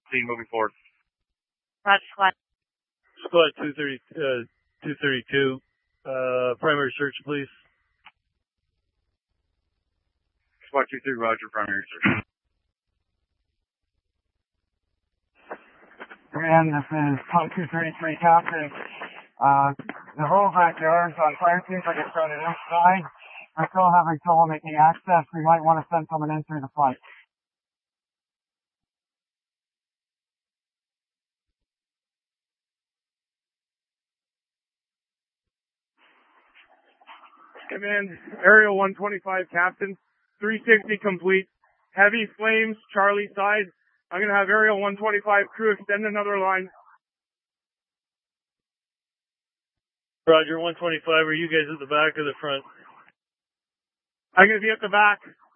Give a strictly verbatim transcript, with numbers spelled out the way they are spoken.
scene moving forward. Roger, squad. Squad two thirty, uh, two thirty-two, uh, primary search, please. Squad two three, roger, primary search. Command, this is Pump two thirty-three, Captain. Uh, the whole backyard's on fire. Seems like it's started outside. We're still having trouble making access. We might want to send someone in through the front. Command, Aerial one twenty-five, Captain. three sixty complete. Heavy flames, Charlie side. I'm going to have Aerial one twenty-five crew extend another line. Roger, one twenty-five, are you guys at the back or the front? I'm going to be at the back.